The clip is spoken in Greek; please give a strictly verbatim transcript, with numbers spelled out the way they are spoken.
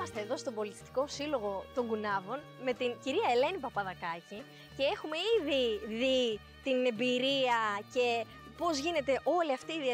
Είμαστε εδώ στον Πολιτιστικό Σύλλογο των Κουνάβων με την κυρία Ελένη Παπαδακάκη και έχουμε ήδη δει την εμπειρία και πώς γίνεται όλη αυτή η διαδικασία